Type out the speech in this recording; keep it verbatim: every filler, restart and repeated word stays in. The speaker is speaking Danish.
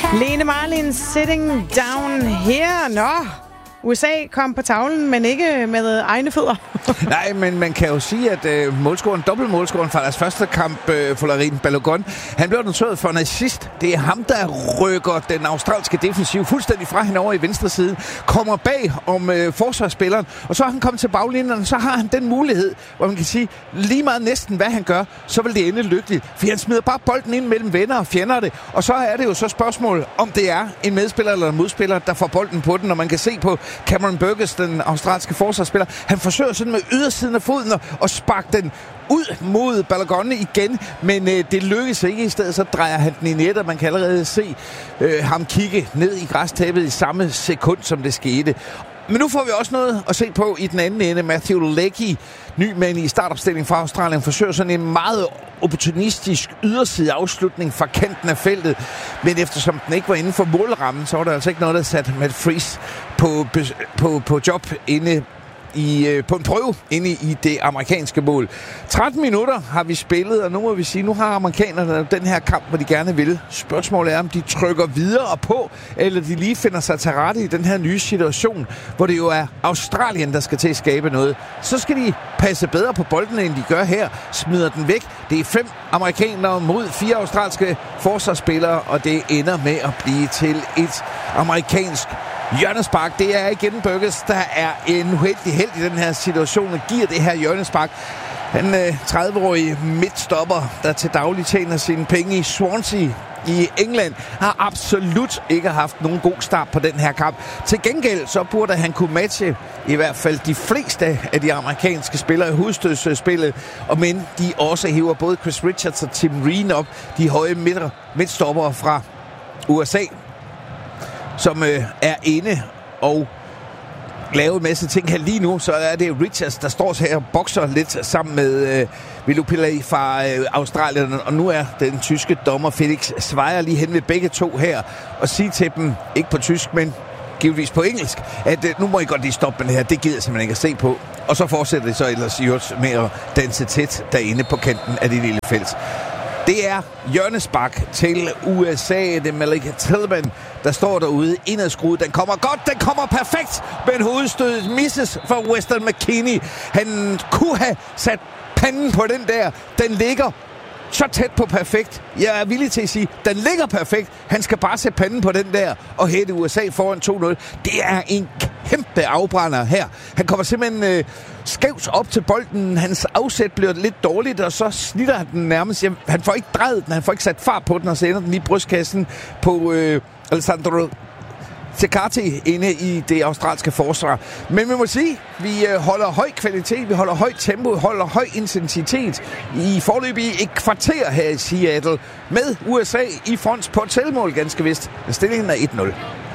Lene Marlin, Sitting Down Here. Nå, U S A kom på tavlen, men ikke med egne fødder. Nej, men man kan jo sige, at øh, målscoren, dobbeltmålscoren fra deres første kamp, øh, Folarin Balogun, han blev noteret for en assist. Det er ham, der rykker den australske defensiv fuldstændig fra hende over i venstre side, kommer bag om øh, forsvarsspilleren, og så er han kommet til baglinjen, og så har han den mulighed, hvor man kan sige, lige meget næsten hvad han gør, så vil det ende lykkeligt. For han smider bare bolden ind mellem venner og fjender det, og så er det jo så spørgsmål, om det er en medspiller eller en modspiller, der får bolden på den, og man kan se på Cameron Burgess, den australske forsvarsspiller, han forsøger sådan med ydersiden af foden og, og sparke den ud mod Balogun igen, men øh, det lykkes ikke. I stedet så drejer han den i net, og man kan allerede se øh, ham kigge ned i græstæppet i samme sekund, som det skete. Men nu får vi også noget at se på i den anden ende. Matthew Leckie, ny mand i startopstilling fra Australien, forsøger sådan en meget opportunistisk yderside afslutning fra kanten af feltet. Men eftersom den ikke var inden for målrammen, så var der altså ikke noget, der satte Matt Freese på, på, på job inde I, på en prøve inde i det amerikanske mål. tretten minutter har vi spillet, og nu må vi sige, nu har amerikanerne den her kamp, hvor de gerne vil. Spørgsmålet er, om de trykker videre på, eller de lige finder sig til rette i den her nye situation, hvor det jo er Australien, der skal til at skabe noget. Så skal de passe bedre på bolden, end de gør her. Smider den væk. Det er fem amerikanere mod fire australske forsvarsspillere, og det ender med at blive til et amerikansk hjørnespark. Det er igen Burgess, der er en uheldig held i den her situation og giver det her hjørnespark. Han øh, tredive-årige midtstopper, der til daglig tjener sine penge i Swansea i England, har absolut ikke haft nogen god start på den her kamp. Til gengæld så burde han kunne matche i hvert fald de fleste af de amerikanske spillere i hovedstødsspillet, og men de også hiver både Chris Richards og Tim Reen op, de høje midtstoppere fra U S A, som øh, er inde og laver en masse ting her lige nu. Så er det Richards, der står her og bokser lidt sammen med øh, Vilu Pillay fra øh, Australien, og nu er den tyske dommer Felix Zweier lige hen ved begge to her og sige til dem, ikke på tysk, men givetvis på engelsk, at øh, nu må I godt lige stoppe med det her, det gider jeg simpelthen ikke at se på. Og så fortsætter de så ellers i med at danse tæt derinde på kanten af det lille felt. Det er hjørnespark til U S A. Det er Malik Tillman, der står derude indadskruet. Den kommer godt, den kommer perfekt, men hovedstødet misses for Weston McKennie. Han kunne have sat panden på den der. Den ligger så tæt på perfekt. Jeg er villig til at sige, den ligger perfekt. Han skal bare sætte panden på den der og hætte U S A foran to nul. Det er en kæmpe afbrænder her. Han kommer simpelthen øh, skævt op til bolden. Hans afsæt bliver lidt dårligt, og så snitter han den nærmest. Jamen, han får ikke drejet den, han får ikke sat fart på den, og så ender den i brystkassen på øh, Alessandro Tecati inde i det australske forsvar. Men vi må sige, vi holder høj kvalitet, vi holder højt tempo, vi holder høj intensitet i forløbig et kvarter her i Seattle med U S A i front på et selvmål, ganske vist. Stillingen er et nul.